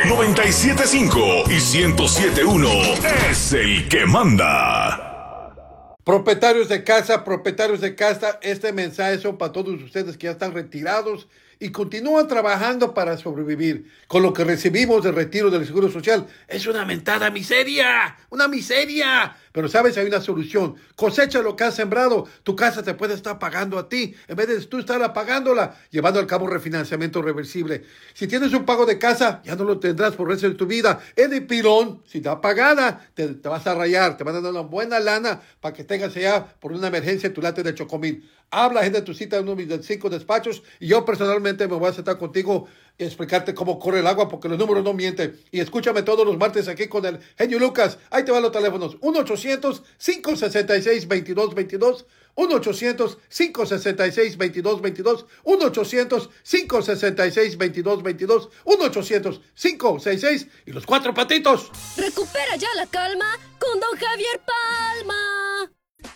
97.5 y 107.1 es el que manda. Propietarios de casa, este mensaje son para todos ustedes que ya están retirados y continúan trabajando para sobrevivir. Con lo que recibimos del retiro del Seguro Social es una mentada miseria, una miseria. Pero sabes, hay una solución. Cosecha lo que has sembrado. Tu casa te puede estar pagando a ti, en vez de tú estar pagándola, llevando al cabo refinanciamiento reversible. Si tienes un pago de casa, ya no lo tendrás por el resto de tu vida. Es de pilón, si está pagada, te vas a rayar, te van a dar una buena lana para que tengas allá por una emergencia tu late de Chocomil. Habla, agenda tu cita en uno de mis 5 despachos y yo personalmente me voy a sentar contigo y explicarte cómo corre el agua porque los números no mienten. Y escúchame todos los martes aquí con el genio Lucas. Ahí te van los teléfonos. 1-800-566-2222. 1-800-566-2222. 1-800-566-2222. 1-800-566 y los 4 patitos. Recupera ya la calma con Don Javier Palma.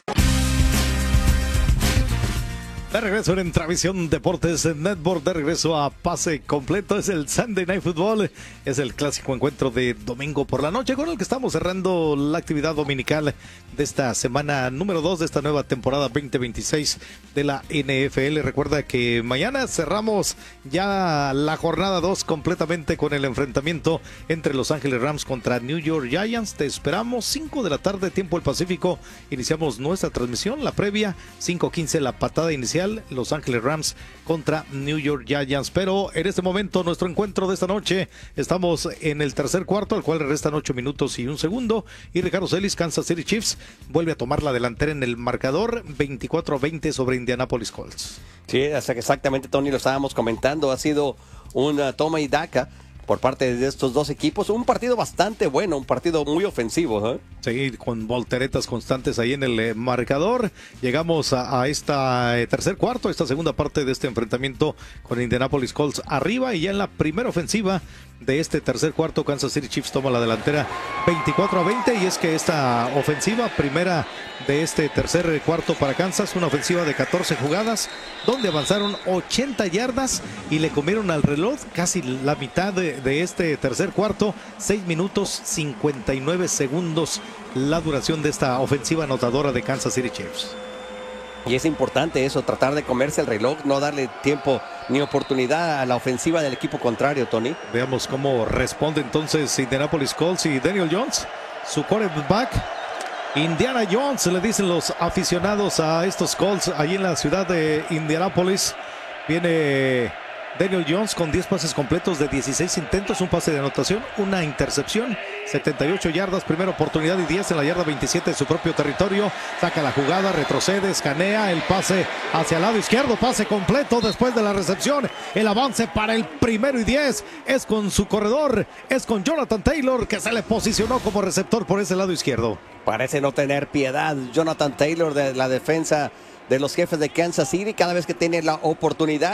De regreso en Travisión Deportes Network, de regreso a pase completo, es el Sunday Night Football, es el clásico encuentro de domingo por la noche con el que estamos cerrando la actividad dominical de esta semana número 2 de esta nueva temporada 2026 de la NFL. Recuerda que mañana cerramos ya la jornada 2 completamente con el enfrentamiento entre Los Ángeles Rams contra New York Giants. Te esperamos 5 de la tarde, tiempo del Pacífico, iniciamos nuestra transmisión, la previa, 5:15 la patada inicial, Los Ángeles Rams contra New York Giants. Pero en este momento, nuestro encuentro de esta noche, estamos en el tercer cuarto, al cual le restan 8 minutos y 1 segundo. Y Ricardo Celis, Kansas City Chiefs, vuelve a tomar la delantera en el marcador, 24-20 sobre Indianapolis Colts. Sí, exactamente, Tony, lo estábamos comentando. Ha sido una toma y daca por parte de estos dos equipos, un partido bastante bueno, un partido muy ofensivo, ¿eh? Sí, con volteretas constantes ahí en el marcador. Llegamos a esta tercer cuarto, esta segunda parte de este enfrentamiento con Indianapolis Colts arriba, y ya en la primera ofensiva de este tercer cuarto, Kansas City Chiefs toma la delantera 24-20, y es que esta ofensiva primera de este tercer cuarto para Kansas, una ofensiva de 14 jugadas, donde avanzaron 80 yardas y le comieron al reloj casi la mitad de este tercer cuarto, 6 minutos 59 segundos la duración de esta ofensiva anotadora de Kansas City Chiefs. Y es importante eso, tratar de comerse el reloj, no darle tiempo ni oportunidad a la ofensiva del equipo contrario, Tony. Veamos cómo responde entonces Indianapolis Colts y Daniel Jones, su quarterback. Indiana Jones, le dicen los aficionados a estos Colts allí en la ciudad de Indianapolis. Viene Daniel Jones con 10 pases completos de 16 intentos, un pase de anotación, una intercepción, 78 yardas, primera oportunidad y 10 en la yarda 27 de su propio territorio. Saca la jugada, retrocede, escanea, el pase hacia el lado izquierdo, pase completo después de la recepción. El avance para el 1º y 10 es con su corredor, es con Jonathan Taylor, que se le posicionó como receptor por ese lado izquierdo. Parece no tener piedad Jonathan Taylor de la defensa de los Jefes de Kansas City cada vez que tiene la oportunidad.